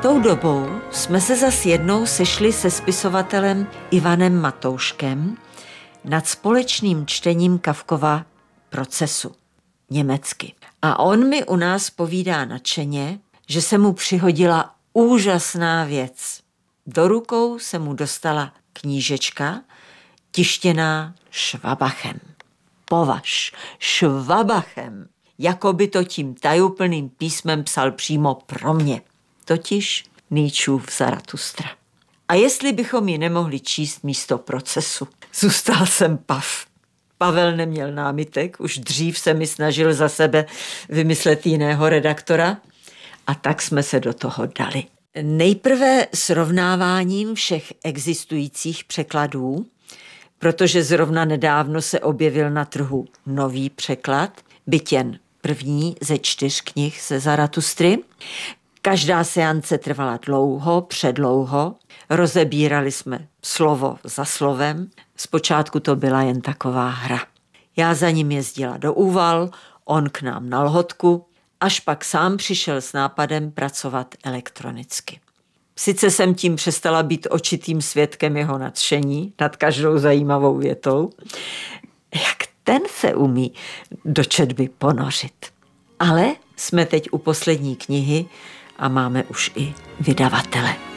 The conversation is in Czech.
Tou dobou jsme se zas jednou sešli se spisovatelem Ivanem Matouškem nad společným čtením Kafkova Procesu německy. A on mi u nás povídá nadšeně, že se mu přihodila úžasná věc. Do rukou se mu dostala knížečka tištěná Schwabachem. Považ, Schwabachem, jako by to tím tajuplným písmem psal přímo pro mě, totiž Nietzschův Zaratustra. A jestli bychom ji nemohli číst místo Procesu, zůstal jsem pav. Pavel neměl námitek, už dřív se mi snažil za sebe vymyslet jiného redaktora a tak jsme se do toho dali. Nejprve srovnáváním všech existujících překladů, protože zrovna nedávno se objevil na trhu nový překlad, byť jen první ze 4 knih ze Zaratustry. Každá seance trvala dlouho, předlouho, rozebírali jsme slovo za slovem, zpočátku to byla jen taková hra. Já za ním jezdila do Úval, on k nám na Lhotku, až pak sám přišel s nápadem pracovat elektronicky. Sice jsem tím přestala být očitým svědkem jeho nadšení nad každou zajímavou větou, jak ten se umí do četby ponořit. Ale jsme teď u poslední knihy a máme už i vydavatele.